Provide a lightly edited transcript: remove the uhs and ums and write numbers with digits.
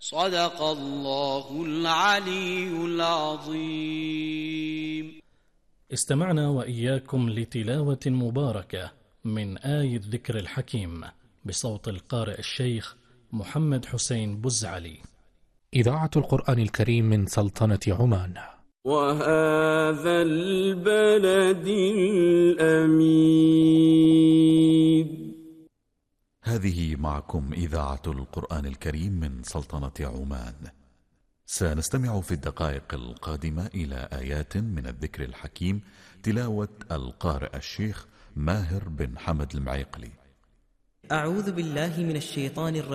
صدق الله العلي العظيم. استمعنا وإياكم لتلاوة مباركة من آية الذكر الحكيم بصوت القارئ الشيخ محمد حسين بزعلي. إذاعة القرآن الكريم من سلطنة عمان. وهذا البلد الأمين. هذه معكم إذاعة القرآن الكريم من سلطنة عمان. سنستمع في الدقائق القادمة إلى آيات من الذكر الحكيم تلاوة القارئ الشيخ ماهر بن حمد المعيقلي. أعوذ بالله من الشيطان الرجيم.